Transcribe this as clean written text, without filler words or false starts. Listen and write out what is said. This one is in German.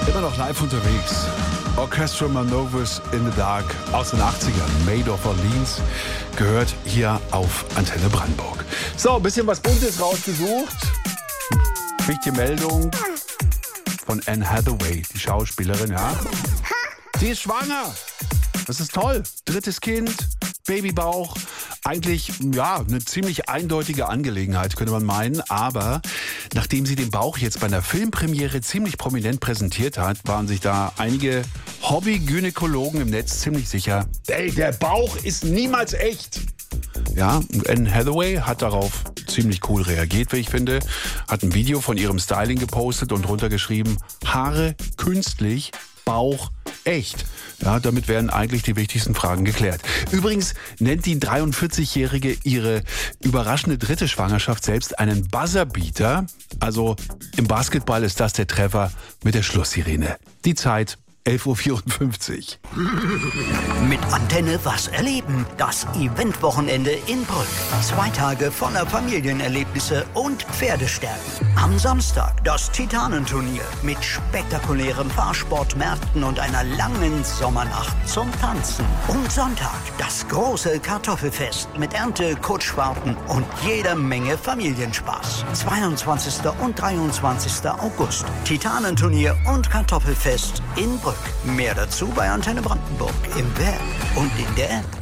Immer noch live unterwegs. Orchestra Manovers in the Dark aus den 80ern. Made of Orleans gehört hier auf Antenne Brandenburg. So, ein bisschen was Buntes rausgesucht. Wichtige Meldung von Anne Hathaway, die Schauspielerin, ja. Sie ist schwanger. Das ist toll. 3. Kind, Babybauch. Eigentlich, ja, eine ziemlich eindeutige Angelegenheit, könnte man meinen. Aber nachdem sie den Bauch jetzt bei einer Filmpremiere ziemlich prominent präsentiert hat, waren sich da einige Hobby-Gynäkologen im Netz ziemlich sicher, ey, der Bauch ist niemals echt. Ja, Anne Hathaway hat darauf ziemlich cool reagiert, wie ich finde. Hat ein Video von ihrem Styling gepostet und drunter geschrieben, Haare künstlich, Bauch echt. Ja, damit werden eigentlich die wichtigsten Fragen geklärt. Übrigens nennt die 43-Jährige ihre überraschende 3. Schwangerschaft selbst einen Buzzerbeater. Also im Basketball ist das der Treffer mit der Schlusssirene. Die Zeit 11.54 Uhr. Mit Antenne was erleben. Das Eventwochenende in Brück. 2 Tage voller Familienerlebnisse und Pferdestärken. Am Samstag das Titanenturnier mit spektakulären Fahrsportmärkten und einer langen Sommernacht zum Tanzen. Und Sonntag das große Kartoffelfest mit Ernte, Kutschfahrten und jeder Menge Familienspaß. 22. und 23. August. Titanenturnier und Kartoffelfest in Brück. Mehr dazu bei Antenne Brandenburg im Web und in der App.